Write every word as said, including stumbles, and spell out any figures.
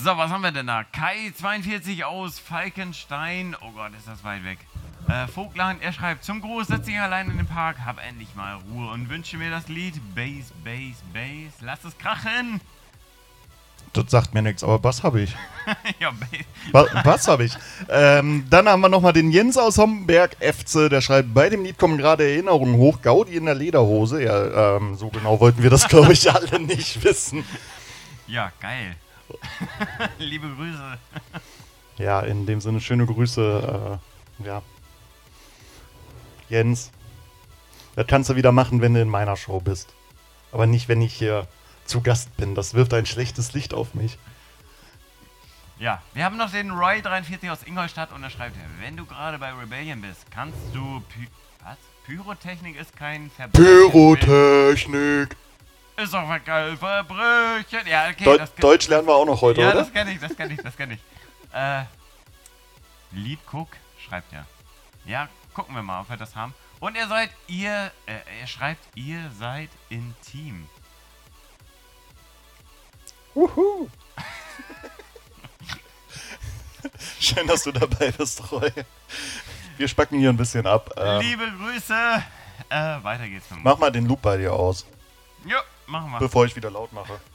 So, was haben wir denn da? Kai zweiundvierzig aus Falkenstein. Oh Gott, ist das weit weg. Äh, Vogtland, er schreibt, zum Gruß sitze ich allein in dem Park, hab endlich mal Ruhe und wünsche mir das Lied Bass, Bass, Bass. Lass es krachen. Das sagt mir nichts, aber Bass habe ich. Ja, Bass. Ba Bass habe ich. Ähm, dann haben wir nochmal den Jens aus Homberg-Efze, der schreibt, bei dem Lied kommen gerade Erinnerungen hoch, Gaudi in der Lederhose. Ja, ähm, so genau wollten wir das, glaube ich, alle nicht wissen. Ja, geil. Liebe Grüße. Ja, in dem Sinne, schöne Grüße, äh, ja. Jens, das kannst du wieder machen, wenn du in meiner Show bist. Aber nicht, wenn ich hier zu Gast bin. Das wirft ein schlechtes Licht auf mich. Ja, wir haben noch den Roy dreiundvierzig aus Ingolstadt und er schreibt, wenn du gerade bei Rebellion bist, kannst du... Py was? Pyrotechnik ist kein Verbrechen. Pyrotechnik. Ist doch geil, Verbrüchen. Ja, okay. Deu das Deutsch lernen wir auch noch heute, ja, oder? Ja, das kenne ich, das kenne ich, das kenne ich. Äh, Liedguck schreibt er. Ja, gucken wir mal, ob wir das haben. Und er seid, ihr, äh, er schreibt, ihr seid intim. Wuhu. Schön, dass du dabei bist, Roy. Wir spacken hier ein bisschen ab. Ähm, Liebe Grüße. Äh, weiter geht's. Mach mal den Loop bei dir aus. Ja, machen wir. Bevor ich wieder laut mache.